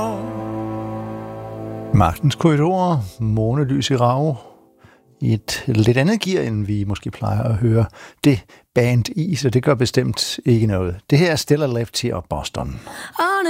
Magtens Korridorer, månelys i Rage, i et lidt andet gear, end vi måske plejer at høre det band i, så det gør bestemt ikke noget. Det her er Stellar Lefty og Boston.